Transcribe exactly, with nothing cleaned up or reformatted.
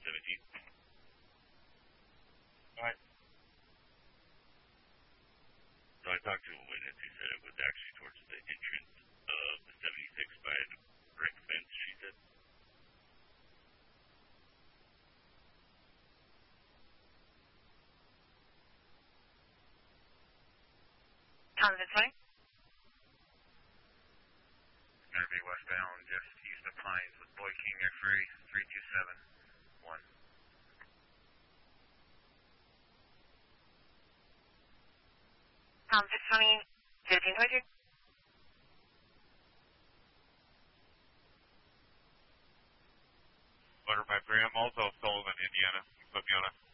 seventeen. Alright. So I talked to a witness who said it was actually towards the entrance of the seventy-six by the brick fence, she said. Tom, this way? It's going to be westbound, just east of Pines with Boy King X-ray three two seven one. Tom, six twenty, fifteen twenty-two. Butterfly Graham, also Sullivan, Indiana. Put me on a